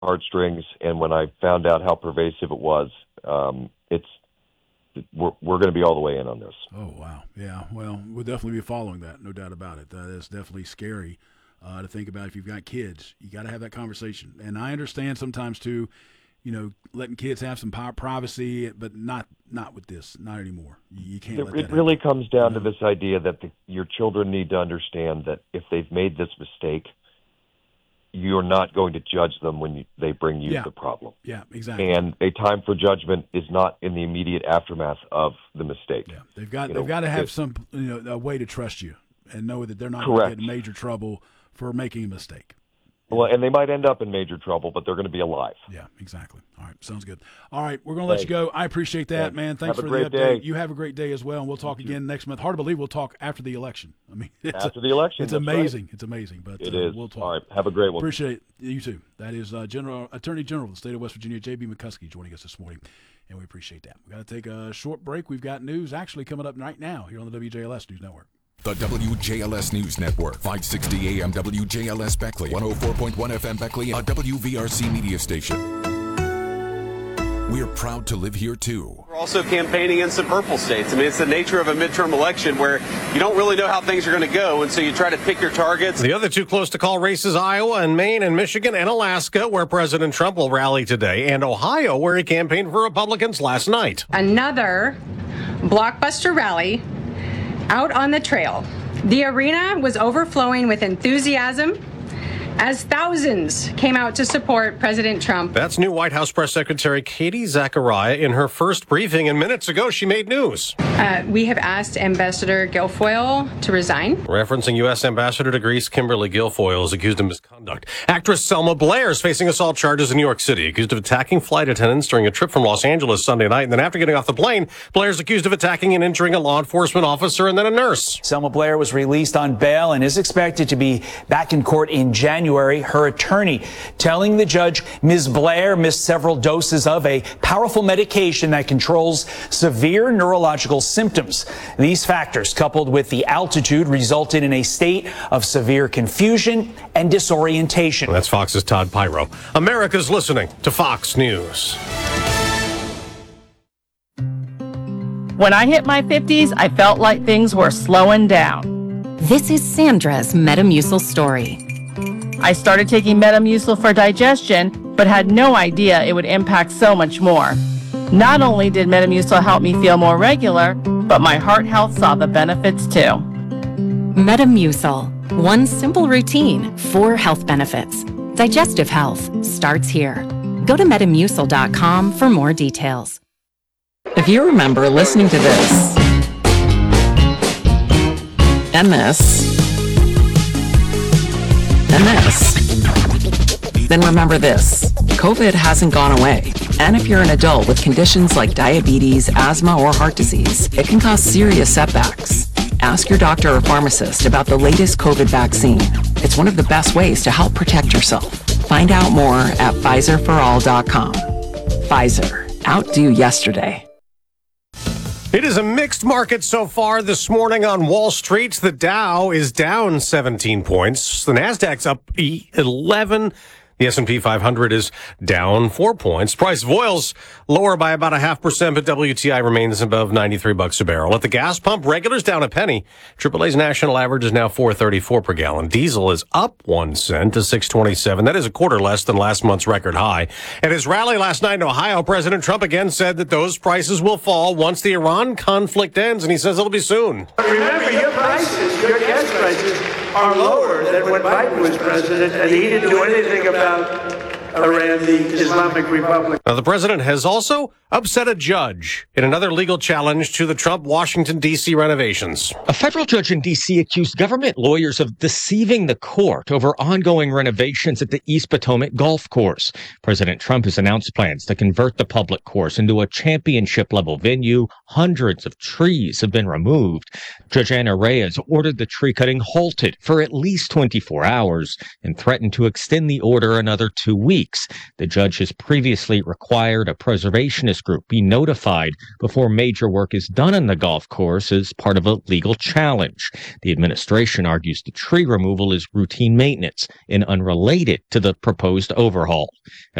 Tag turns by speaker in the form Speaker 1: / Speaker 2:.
Speaker 1: heartstrings, and when I found out how pervasive it was, we're going to be all the way in on this.
Speaker 2: Oh, wow. Yeah, well, we'll definitely be following that, no doubt about it. That is definitely scary to think about. If you've got kids, you got to have that conversation. And I understand sometimes, too, letting kids have some privacy, but not with this, not anymore. You can't let that happen.
Speaker 1: It really comes down to this idea that your children need to understand that if they've made this mistake, you're not going to judge them when they bring you the problem.
Speaker 2: Yeah, exactly.
Speaker 1: And a time for judgment is not in the immediate aftermath of the mistake.
Speaker 2: Yeah, they've got to have some a way to trust you and know that they're not going to get in major trouble for making a mistake.
Speaker 1: Well, and they might end up in major trouble, but they're going to be alive.
Speaker 2: Yeah, exactly. All right, sounds good. All right, we're going to let you go. I appreciate that, man. Thanks for the update.
Speaker 1: Day.
Speaker 2: You have a great day as well, and we'll talk again next month. Hard to believe we'll talk after the election. I mean,
Speaker 1: after the election,
Speaker 2: it's amazing.
Speaker 1: Right.
Speaker 2: It's amazing, but
Speaker 1: it is.
Speaker 2: We'll talk.
Speaker 1: All right, have a great one.
Speaker 2: Appreciate it. You too. That is Attorney General of the state of West Virginia, J.B. McCuskey, joining us this morning, and we appreciate that. We've got to take a short break. We've got news actually coming up right now here on the WJLS News Network.
Speaker 3: The WJLS News Network, 560 AM WJLS Beckley, 104.1 FM Beckley, a WVRC media station. We're proud to live here, too.
Speaker 4: We're also campaigning in some purple states. I mean, it's the nature of a midterm election where you don't really know how things are going to go, and so you try to pick your targets.
Speaker 5: The other two close-to-call races, Iowa and Maine and Michigan and Alaska, where President Trump will rally today, and Ohio, where he campaigned for Republicans last night.
Speaker 6: Another blockbuster rally out on the trail. The arena was overflowing with enthusiasm as thousands came out to support President Trump.
Speaker 5: That's new White House Press Secretary Katie Zachariah in her first briefing, and minutes ago she made news.
Speaker 6: We have asked Ambassador Guilfoyle to resign.
Speaker 5: Referencing U.S. Ambassador to Greece Kimberly Guilfoyle is accused of misconduct. Actress Selma Blair is facing assault charges in New York City, accused of attacking flight attendants during a trip from Los Angeles Sunday night. And then after getting off the plane, Blair is accused of attacking and injuring a law enforcement officer and then a nurse.
Speaker 7: Selma Blair was released on bail and is expected to be back in court in January. Her attorney telling the judge Ms. Blair missed several doses of a powerful medication that controls severe neurological symptoms. These factors, coupled with the altitude, resulted in a state of severe confusion and disorientation.
Speaker 5: That's Fox's Todd Pyro. America's listening to Fox News.
Speaker 8: When I hit my 50s, I felt like things were slowing down.
Speaker 9: This is Sandra's Metamucil story.
Speaker 8: I started taking Metamucil for digestion, but had no idea it would impact so much more. Not only did Metamucil help me feel more regular, but my heart health saw the benefits too.
Speaker 9: Metamucil. One simple routine, 4 health benefits. Digestive health starts here. Go to Metamucil.com for more details.
Speaker 10: If you remember listening to this, and this, and this, then remember this. COVID hasn't gone away. And if you're an adult with conditions like diabetes, asthma, or heart disease, it can cause serious setbacks. Ask your doctor or pharmacist about the latest COVID vaccine. It's one of the best ways to help protect yourself. Find out more at PfizerForAll.com. Pfizer. Outdo yesterday.
Speaker 5: It is a mixed market so far this morning on Wall Street. The Dow is down 17 points. The Nasdaq's up 11. The S&P 500 is down 4 points. Price of oil's lower by about 0.5%, but WTI remains above $93 a barrel. At the gas pump, regular's down a penny. AAA's national average is now $4.34 per gallon. Diesel is up 1 cent to $6.27. That is a quarter less than last month's record high. At his rally last night in Ohio, President Trump again said that those prices will fall once the Iran conflict ends, and he says it'll be soon.
Speaker 11: Remember, your gas prices are lower than when Biden was president, and he didn't do anything about Iran, the Islamic Republic.
Speaker 5: Now, the president has also upset a judge in another legal challenge to the Trump Washington, D.C. renovations.
Speaker 12: A federal judge in D.C. accused government lawyers of deceiving the court over ongoing renovations at the East Potomac Golf Course. President Trump has announced plans to convert the public course into a championship-level venue. Hundreds of trees have been removed. Judge Anna Reyes ordered the tree cutting halted for at least 24 hours and threatened to extend the order another 2 weeks. The judge has previously required a preservationist interest group be notified before major work is done on the golf course as part of a legal challenge. The administration argues the tree removal is routine maintenance and unrelated to the proposed overhaul.